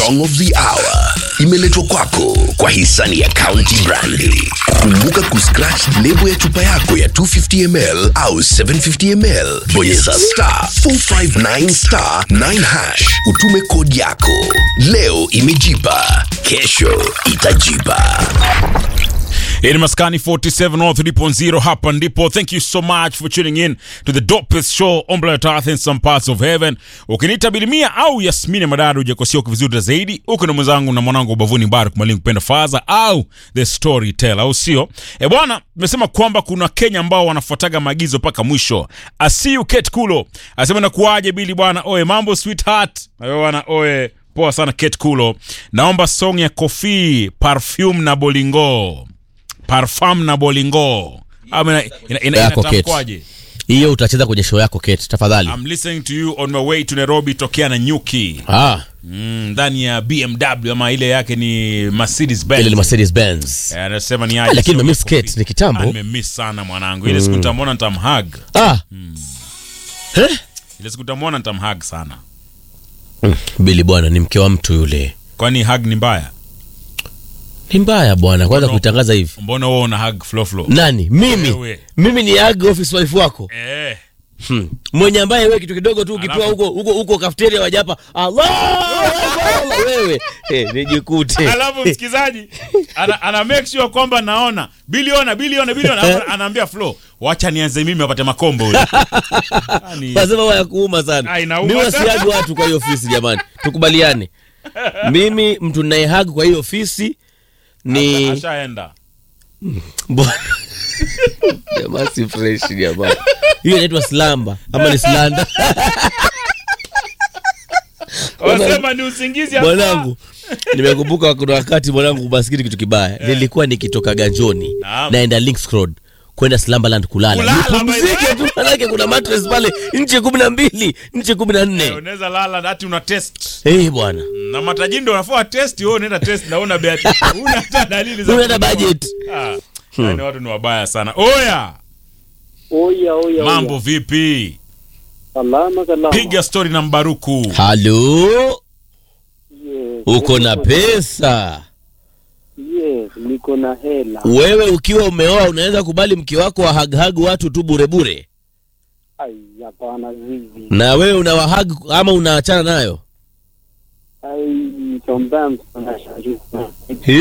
Song of the Hour imeletwa kwako kwa hisani ya County Brandy. Kumbuka kuscratch lebo ya chupa yako ya 250ml au 750ml. Bonyeza *459*9#. Utume kodi yako. Leo imejipa, kesho itajipa. In Maskani 47 3.0 hapa ndipo. Thank you so much for tuning in to the dopest show on planet Earth in some parts of heaven. Ukiniita Bilimia au Yasmini Madadu hujakosea vizuri zaidi. Uko na mwenzangu na mwanangu ubavuni Mbarak Mwalimu Kupenda Faza au the storyteller au sio? Bwana, nimesema kwamba kuna Kenya ambao wanafuataga maagizo paka mwisho. Asiu Kate Kulo asema na kuaje Bili bwana, oe mambo sweetheart. Ayo bwana, oe poa sana Kate Kulo. Naomba song ya Kofi Perfume na Bolingo. Parfum na Bolingo. Inatamkwaje? Hiyo utacheza kwenye show yako Kate, tafadhali. I'm listening to you on my way to Nairobi tokea na Nyuki. Ndani ya BMW ama ile yake ni Mercedes Benz. Ile ni Mercedes Benz. Anasema ni aje. Lakini nimemiss Kate ni kitambo. Nimemiss sana mwanangu. Ile siku nitamwona nitamhug. Ile siku nitamwona nitamhug sana. Bili bwana ni mke wa mtu yule. Kwani hug ni mbaya? Ni mbaya bwana, kwanza kutangaza hivi. Mbona wewe una hug Flo? Nani? Mimi ni hug office wife wako. Mwenye ambaye wewe kitu kidogo tu ukipewa huko cafeteria waje hapa. Allah! Wewe nijikute. Alafu msikizaji ana make sure kwamba naona biliona anaambia Flo, wacha nianze mimi apate makombo yule. Lazima waya kuuma sana. Mimi wasiagu watu kwa hiyo ofisi jamani. Tukubaliane. Mimi mtu ninaye hug kwa hiyo ofisi ni ashaenda. Bwana. Jamaa si fresh jamaa. Hiyo inaitwa slamba ama ni slanda. Wasema ni usingizi hapa. Mwanangu, nimekumbuka kuna wakati mwanangu basikiti kitu kibaya. Nilikuwa nikitoka Ganjoni naenda Links Road kwenda Slumberland kulala. Nipumzike tu manake kuna mattress pale nje 12, nje 14. Unaweza lala hata una test. Bwana. Na matajiri ndio wanafua test, wewe unaenda test naona beat. Una hata dalili za. Una budget. Yaani watu ni wabaya sana. Oya. Mambo vipi? Salama. Piga story na Mbaruku. Halo. Yes. Uko na pesa? Yes, niko na hela. Wewe ukiwa umeoa unaweza kubali mke wako wa hug watu tu bure? Ai, hapana zizi. Na wewe unawahug ama unaachana nayo? Ai, sometimes tunashajua.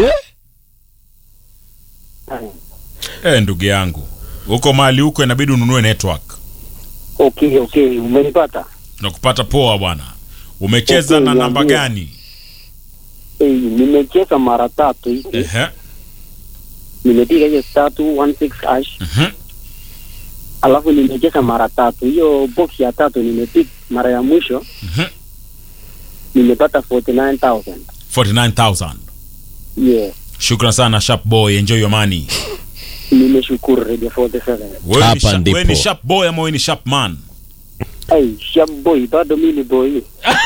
Ndugu yangu. Uko mahali huko inabidi ununue network. Okay, umenipata? Nakupata poa bwana. Umecheza na namba gani? Nimecheza mara 3 hivi. Nimepiga hiyo 316 hash. Alafu nimecheza mara 3. Hiyo box ya 3 nimepiga mara ya mwisho. Nimepata 49,000. 49,000. Yeah. Shukran sana Sharp Boy, enjoy your money. Nimeshukuru Radio 47. Wewe ni Sharp Boy ama wewe ni Sharp Man? Sharp Boy, bado mimi boy.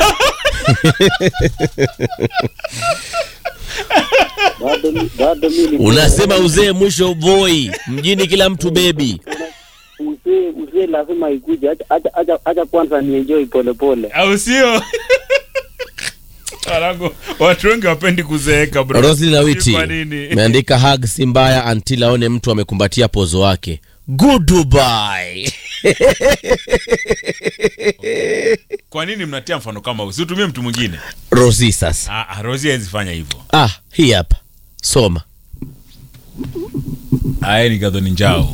Bado mimi. Unasema uzee mwisho boy, mjini kila mtu baby. Uzee lazima ikuje. Acha kwanza ni enjoy pole. Au sio? Watu wengi wapendi kuzeeka bro. Rosli na Witi meandika hug si mbaya until aone mtu amekumbatia pozo wake. Goodbye. Kwa nini mnatia mfano kama huo? Usitumie mtu mwingine. Rosi sasa. Rosi haizi fanya hivyo. Hii hapa. Soma. Ni Gadhoni Njao.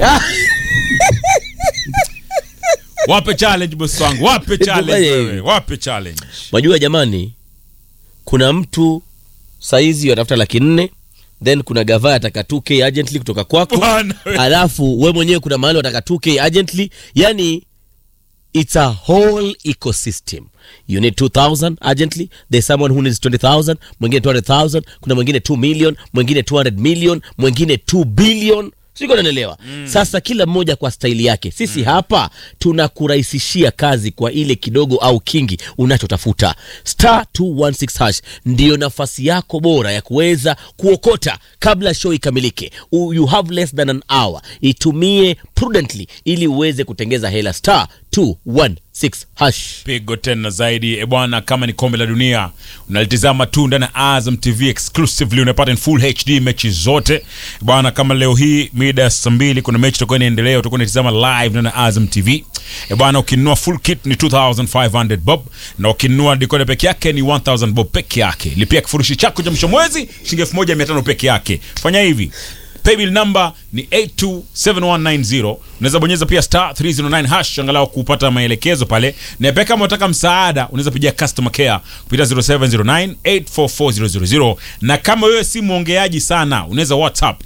Wape challenge boss wangu. Wape challenge. Majua jamani, kuna mtu saizi watafuta 400,000, then kuna gava ataka 2k urgently kutoka kwako. Alafu wewe mwenyewe kuna mahali wataka 2k urgently. Yani it's a whole ecosystem. You need 2,000 urgently. There's someone who needs 20,000, mwingine 200,000, kuna mwingine 2 million, mwingine 200 million, mwingine 2 billion. Siko naelewa. Sasa kila mmoja kwa staili yake. Sisi hapa tunakurahisishia kazi kwa ile kidogo au kingi unachotafuta. *216 hash ndio nafasi yako bora ya kuweza kuokota kabla show ikamilike. You have less than an hour. Itumie prudently ili uweze kutengeza hela. *216#. Pigo tena zaidi bwana, kama ni kombe la dunia unalitizama tu ndani ya Azam TV exclusively, unapata in full HD mechi zote bwana. Kama leo hii mida ya saa 2 kuna mechi itakuwa inaendelea, utakuwa unatizama live ndani ya Azam TV bwana. Ukinunua full kit ni 2500 bob, na ukinunua decoder peke yake ni 1000 bob peke yake. Lipia kifurushi chako cha mwisho mwezi shilingi 1500 peke yake. Fanya hivi, paybill number ni 827190. Unaweza bonyeza pia *309# angalau kupata maelekezo pale. Na pia kama unataka msaada unaweza pigia customer care kupitia 0709844000. Na kama wewe si muongeaji sana unaweza WhatsApp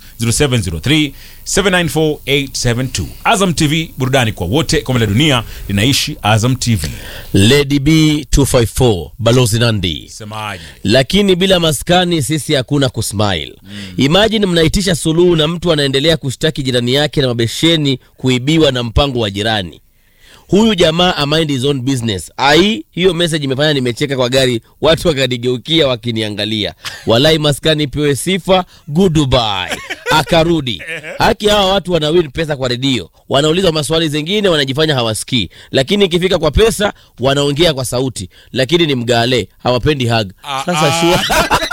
0703794872. Azam TV, burudani kwa wote. Kombe la dunia linaishi Azam TV. Lady B 254 Balozi Nandi. Semaje? Lakini bila maskani sisi hakuna kusmile. Imagine mnaitisha suluhu na mtu anaendelea kushtaki jirani yake na mabesheni kuibiwa na mpango wa jirani. Huyu jamaa a mind his own business. Hiyo message imefanya nimecheka kwa gari, watu wakanigeukia wakiniangalia. Walai maskani pewe sifa, goodbye. Akarudi. Haki hawa watu wanawin pesa kwa redio, wanauliza maswali zingine wanajifanya hawasikii, lakini ikifika kwa pesa wanaongea kwa sauti, lakini ni mgale, hawapendi hug. Sasa shua